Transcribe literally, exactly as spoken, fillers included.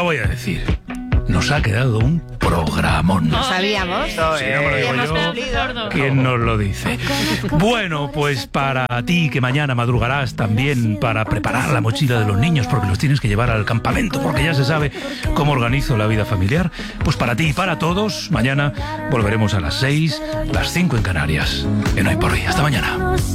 voy a decir. Nos ha quedado un programón. Lo sabíamos. Si no me lo digo yo, ¿quién nos lo dice? Bueno, pues para ti que mañana madrugarás también para preparar la mochila de los niños porque los tienes que llevar al campamento porque ya se sabe cómo organizo la vida familiar, pues para ti y para todos, mañana volveremos a las seis, las cinco en Canarias. En Hoy por Hoy. Hasta mañana.